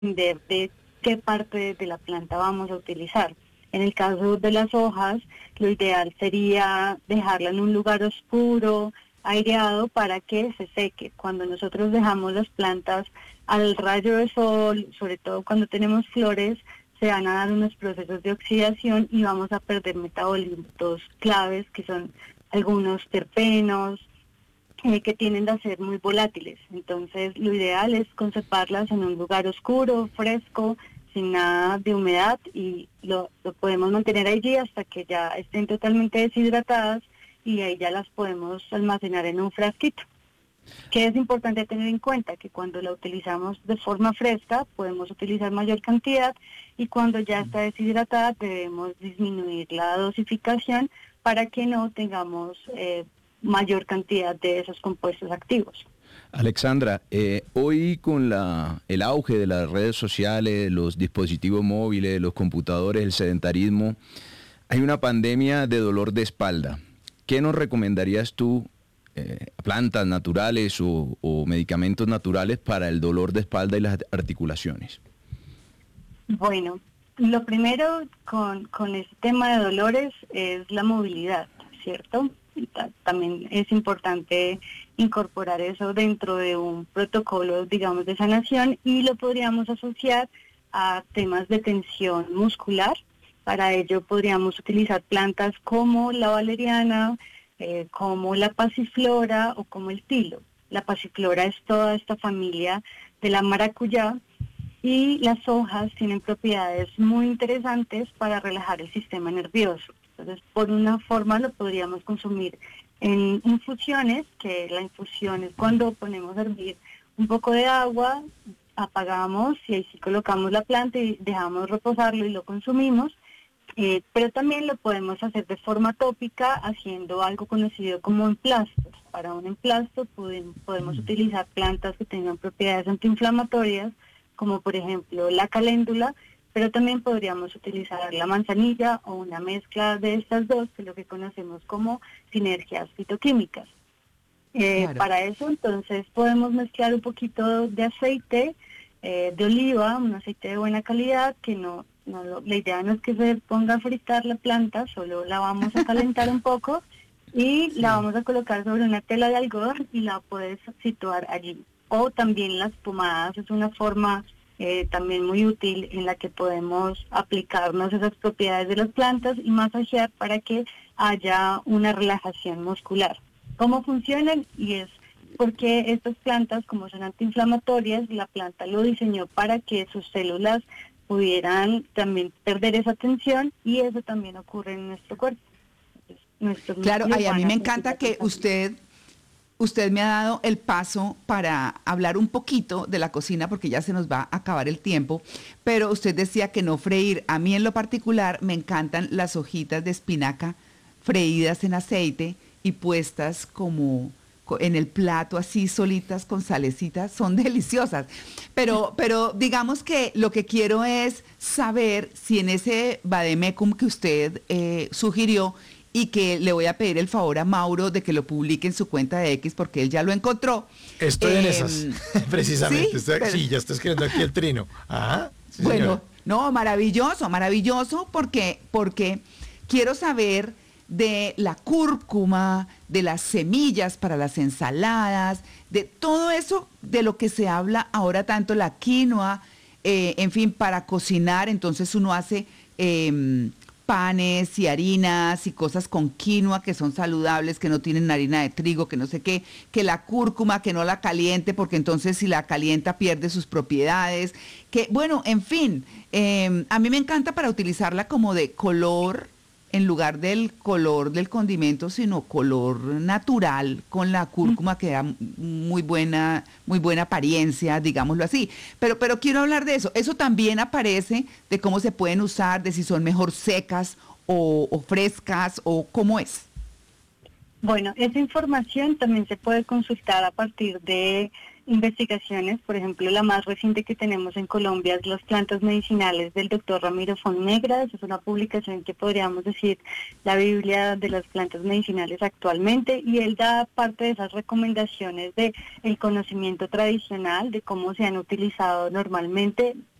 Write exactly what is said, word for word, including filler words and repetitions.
depender de qué parte de la planta vamos a utilizar. En el caso de las hojas, lo ideal sería dejarla en un lugar oscuro, aireado, para que se seque. Cuando nosotros dejamos las plantas al rayo de sol, sobre todo cuando tenemos flores, se van a dar unos procesos de oxidación y vamos a perder metabolitos claves, que son algunos terpenos, eh, que tienden a ser muy volátiles. Entonces, lo ideal es conservarlas en un lugar oscuro, fresco, sin nada de humedad, y lo, lo podemos mantener allí hasta que ya estén totalmente deshidratadas, y ahí ya las podemos almacenar en un frasquito. Que es importante tener en cuenta que cuando la utilizamos de forma fresca podemos utilizar mayor cantidad, y cuando ya está deshidratada debemos disminuir la dosificación para que no tengamos eh, mayor cantidad de esos compuestos activos. Alexandra, eh, hoy con la, el auge de las redes sociales, los dispositivos móviles, los computadores, el sedentarismo, hay una pandemia de dolor de espalda. ¿Qué nos recomendarías tú, eh, plantas naturales o, o medicamentos naturales para el dolor de espalda y las articulaciones? Bueno, lo primero con, con este tema de dolores es la movilidad, ¿cierto? También es importante incorporar eso dentro de un protocolo, digamos, de sanación, y lo podríamos asociar a temas de tensión muscular. Para ello podríamos utilizar plantas como la valeriana, eh, como la pasiflora o como el tilo. La pasiflora es toda esta familia de la maracuyá, y las hojas tienen propiedades muy interesantes para relajar el sistema nervioso. Entonces, por una forma lo podríamos consumir en infusiones, que la infusión es cuando ponemos a hervir un poco de agua, apagamos y ahí sí colocamos la planta y dejamos reposarlo y lo consumimos. Eh, pero también lo podemos hacer de forma tópica haciendo algo conocido como emplastos. Para un emplasto podemos, podemos utilizar plantas que tengan propiedades antiinflamatorias, como por ejemplo la caléndula, pero también podríamos utilizar la manzanilla o una mezcla de estas dos, que es lo que conocemos como sinergias fitoquímicas. Eh, claro. Para eso entonces podemos mezclar un poquito de aceite eh, de oliva, un aceite de buena calidad, que no, no lo, la idea no es que se ponga a fritar la planta, solo la vamos a calentar un poco y sí. La vamos a colocar sobre una tela de algodón y la puedes situar allí. O también las pomadas es una forma eh, también muy útil en la que podemos aplicarnos esas propiedades de las plantas y masajear para que haya una relajación muscular. ¿Cómo funcionan? Y es porque estas plantas, como son antiinflamatorias, la planta lo diseñó para que sus células pudieran también perder esa tensión, y eso también ocurre en nuestro cuerpo. Entonces, nuestros claro, ay, a mí me encanta que usted... Usted me ha dado el paso para hablar un poquito de la cocina, porque ya se nos va a acabar el tiempo, pero usted decía que no freír. A mí en lo particular me encantan las hojitas de espinaca freídas en aceite y puestas como en el plato así solitas con salecitas, son deliciosas. Pero, pero digamos que lo que quiero es saber si en ese vademecum que usted eh, sugirió, y que le voy a pedir el favor a Mauro de que lo publique en su cuenta de X porque él ya lo encontró. Estoy eh, en esas, precisamente. ¿Sí? Estoy, pero, sí, ya estoy escribiendo aquí el trino. Ajá, sí, bueno, señora. No, maravilloso, maravilloso, porque, porque quiero saber de la cúrcuma, de las semillas para las ensaladas, de todo eso de lo que se habla ahora tanto, la quinoa, eh, en fin, para cocinar. Entonces uno hace... Eh, panes y harinas y cosas con quinoa que son saludables, que no tienen harina de trigo, que no sé qué, que la cúrcuma, que no la caliente, porque entonces si la calienta pierde sus propiedades, que bueno, en fin, eh, a mí me encanta para utilizarla como de color, en lugar del color del condimento, sino color natural, con la cúrcuma que da muy buena, muy buena apariencia, digámoslo así. Pero, pero quiero hablar de eso. Eso también aparece de cómo se pueden usar, de si son mejor secas o, o frescas, o cómo es. Bueno, esa información también se puede consultar a partir de investigaciones. Por ejemplo, la más reciente que tenemos en Colombia es Las plantas medicinales del doctor Ramiro Fontnegras. Es una publicación que podríamos decir la Biblia de las plantas medicinales actualmente, y él da parte de esas recomendaciones de el conocimiento tradicional, de cómo se han utilizado normalmente